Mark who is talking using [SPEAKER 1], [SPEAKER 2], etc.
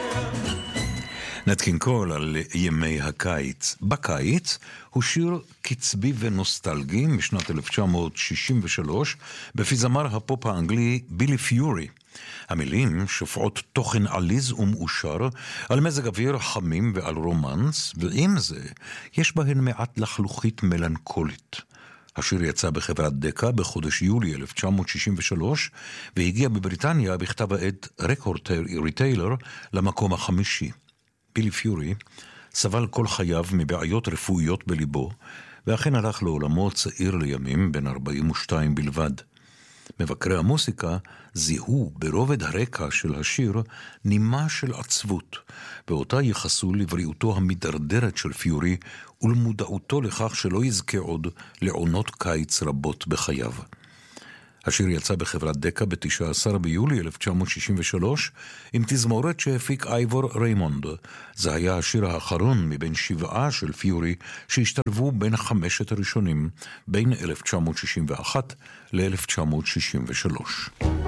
[SPEAKER 1] נט קינג קול על ימי הקיץ. בקיץ הוא שיר קצבי ונוסטלגי משנת 1963 בפי זמר הפופ האנגלי בילי פיורי. המילים שופעות תוכן עליז ומאושר על מזג אוויר חמים ועל רומנס, ועם זה יש בהן מעט לחלוכית מלנכולית. השיר יצא בחברת דקה בחודש יולי 1963 והגיע בבריטניה בכתב העת רקורד ריטיילר למקום החמישי. בילי פיורי סבל כל חייו מבעיות רפואיות בליבו, ואכן הלך לעולמו צעיר לימים בן 42 בלבד. מבקרי המוסיקה זיהו ברובד הרקע של השיר נימה של עצבות, ואותה יחסו לבריאותו המדרדרת של פיורי ולמודעותו לכך שלא יזכה עוד לעונות קיץ רבות בחייו. השיר יצא בחברת דקה ב-19 ביולי 1963 עם תזמורת שהפיק אייבור ריימונד. זה היה השיר האחרון מבין 7 של פיורי שהשתלבו בין 5 הראשונים בין 1961 ל-1963.